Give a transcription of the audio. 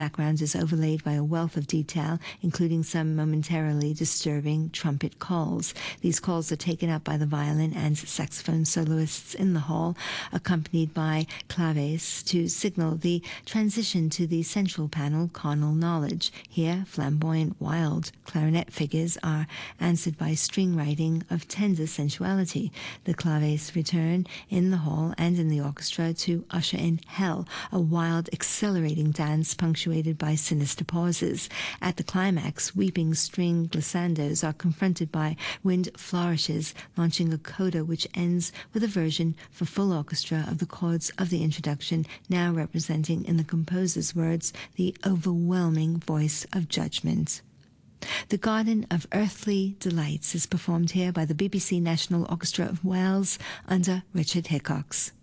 background is overlaid by a wealth of detail, including some momentarily disturbing trumpet calls. These calls are taken up by the violin and saxophone soloists in the hall, accompanied by claves to signal the transition to the central panel, carnal knowledge. Here, flamboyant, wild clarinet figures are answered by string writing of tender sensuality. The claves return in the hall and in the orchestra to usher in hell, a wild, accelerating dance punctuated by sinister pauses. At the climax, weeping string glissandos are confronted by wind flourishes, launching a coda which ends with a version for full orchestra of the chords of the introduction, now representing in the composer's words the overwhelming voice of judgment. The Garden of Earthly Delights is performed here by the BBC National Orchestra of Wales under Richard Hickox.